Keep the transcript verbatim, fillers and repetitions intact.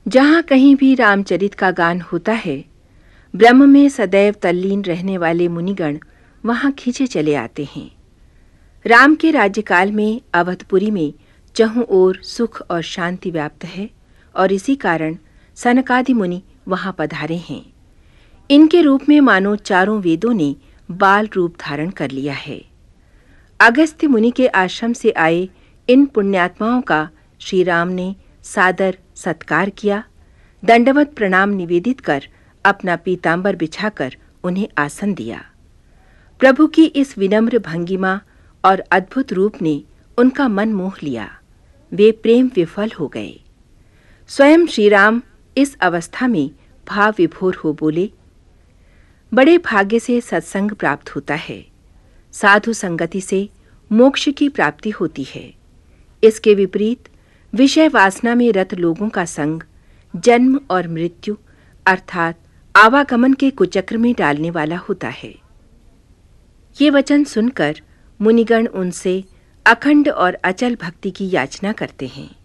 जहाँ कहीं भी रामचरित का गान होता है, ब्रह्म में सदैव तल्लीन रहने वाले मुनिगण वहाँ खींचे चले आते हैं। राम के राज्यकाल में अवधपुरी में चहुं ओर सुख और शांति व्याप्त है और इसी कारण सनकादि मुनि वहाँ पधारे हैं। इनके रूप में मानो चारों वेदों ने बाल रूप धारण कर लिया है। अगस्त्य मुनि के आश्रम से आए इन पुण्यात्माओं का श्री राम ने सादर सत्कार किया। दंडवत प्रणाम निवेदित कर अपना पीतांबर बिछाकर उन्हें आसन दिया। प्रभु की इस विनम्र भंगिमा और अद्भुत रूप ने उनका मन मोह लिया। वे प्रेम विफल हो गए। स्वयं श्री राम इस अवस्था में भाव विभोर हो बोले, बड़े भाग्य से सत्संग प्राप्त होता है। साधु संगति से मोक्ष की प्राप्ति होती है। इसके विपरीत विषय वासना में रत लोगों का संग जन्म और मृत्यु अर्थात आवागमन के कुचक्र में डालने वाला होता है। ये वचन सुनकर मुनिगण उनसे अखंड और अचल भक्ति की याचना करते हैं।